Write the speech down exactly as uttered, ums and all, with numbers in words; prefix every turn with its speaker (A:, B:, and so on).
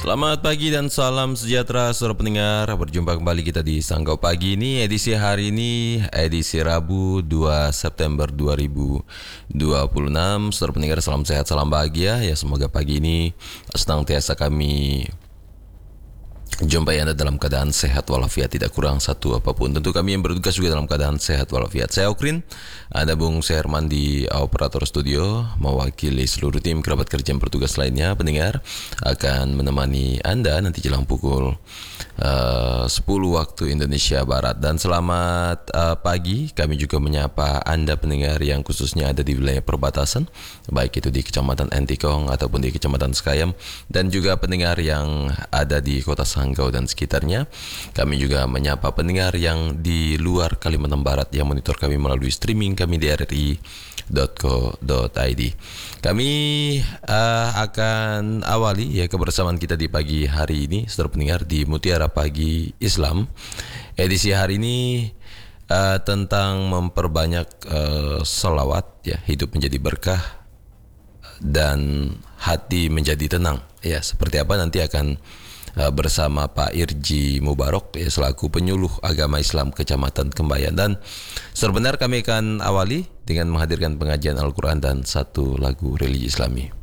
A: Selamat pagi dan salam sejahtera saudara pendengar. Berjumpa kembali kita di Sanggau Pagi ini. Edisi hari ini edisi Rabu dua September dua ribu dua puluh enam. Saudara pendengar, salam sehat, salam bahagia. Ya, semoga pagi ini senantiasa kami jumpai Anda dalam keadaan sehat walafiat, tidak kurang satu apapun. Tentu kami yang bertugas juga dalam keadaan sehat walafiat. Saya Okrin, ada Bung Seherman di operator studio, mewakili seluruh tim kerabat kerja yang bertugas lainnya. Pendengar akan menemani Anda nanti jelang pukul uh, sepuluh waktu Indonesia Barat. Dan selamat uh, pagi, kami juga menyapa Anda pendengar yang khususnya ada di wilayah perbatasan, baik itu di Kecamatan Entikong ataupun di Kecamatan Sekayam, dan juga pendengar yang ada di Kota Sanggau dan sekitarnya. Kami juga menyapa pendengar yang di luar Kalimantan Barat yang monitor kami melalui streaming kami di r r i dot co dot i d. Kami uh, akan awali ya kebersamaan kita di pagi hari ini, saudara pendengar, di Mutiara Pagi Islam. Edisi hari ini uh, tentang memperbanyak uh, salawat, ya, hidup menjadi berkah dan hati menjadi tenang. Ya, seperti apa nanti akan bersama Pak Irji Mubarok, ya, selaku penyuluh agama Islam Kecamatan Kembayan. Dan sebenarnya kami akan awali dengan menghadirkan pengajian Al-Quran dan satu lagu religi Islami.